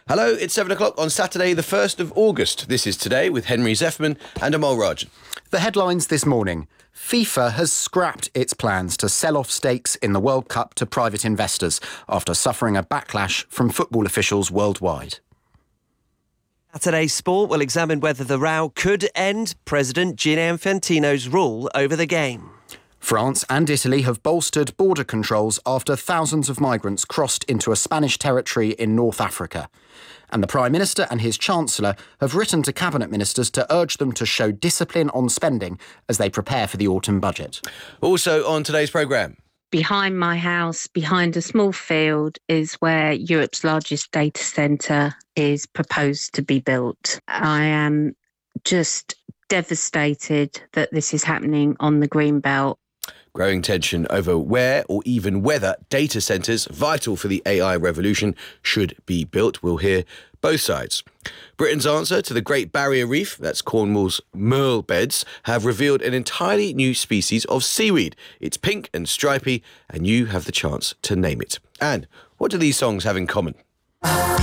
Hello, it's 7 o'clock on Saturday, the 1st of August. This is Today with Henry Zeffman and Amal Rajan. The headlines this morning. FIFA has scrapped its plans to sell off stakes in the World Cup to private investors after suffering a backlash from football officials worldwide. Saturday's Sport will examine whether the row could end President Gianni Infantino's rule over the game. France and Italy have bolstered border controls after thousands of migrants crossed into a Spanish territory in North Africa. And the Prime Minister and his Chancellor have written to Cabinet Ministers to urge them to show discipline on spending as they prepare for the autumn budget. Also on today's programme. Behind my house, behind a small field, is where Europe's largest data centre is proposed to be built. I am just devastated that this is happening on the Greenbelt. Growing tension over where or even whether data centres, vital for the AI revolution, should be built. We'll hear both sides. Britain's answer to the Great Barrier Reef, that's Cornwall's Merle beds, have revealed an entirely new species of seaweed. It's pink and stripy, and you have the chance to name it. And what do these songs have in common?